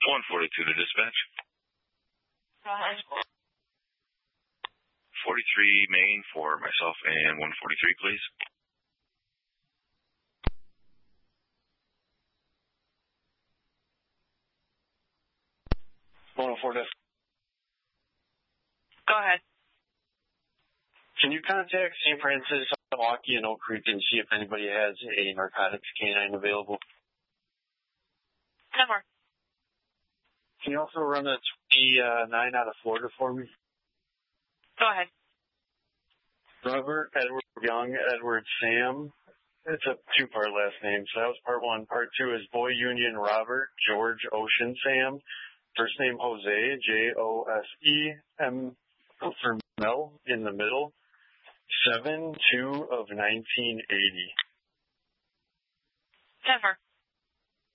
142 to dispatch. Go ahead. 43 main for myself and 143, please. Go ahead. Can you contact St. Francis, Milwaukee, and Oak Creek and see if anybody has a narcotics canine available? 10 more. Can you also run a 29 out of Florida for me? Go ahead. Robert, Edward, Young, Edward, Sam. It's a two-part last name, so that was part one. Part two is Boy Union Robert, George, Ocean, Sam. First name Jose, Josem, for Mel in the middle. 7/2 of 1980. 10 more.